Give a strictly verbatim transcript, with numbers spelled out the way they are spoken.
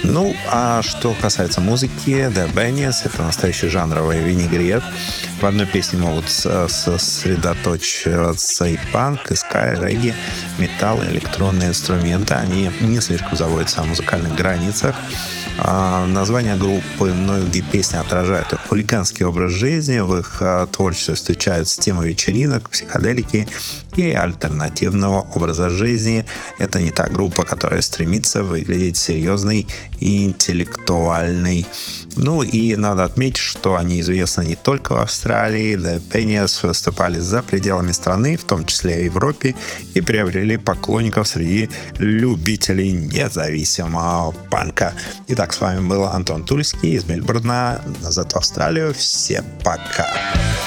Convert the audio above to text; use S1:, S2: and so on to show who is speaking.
S1: Ну, а что касается музыки, The Benies — это настоящий жанровый винегрет. В одной песне могут сосредоточиваться и панк, и скай, регги, металл, и электронные инструменты. Они не слишком заботятся о музыкальных границах. А название группы, многие песни отражают их хулиганский образ жизни. В их а, творчестве встречаются темы вечеринок, психоделики и альтернативного образа жизни. Это не та группа, которая стремится выглядеть серьезной и интеллектуальной. Ну и надо отметить, что они известны не только в Австралии. The Benies выступали за пределами страны, в том числе и в Европе, и приобрели поклонников среди любителей независимого панка. Итак, с вами был Антон Тульский из Мельбурна. Назад в Австралию. Всем пока!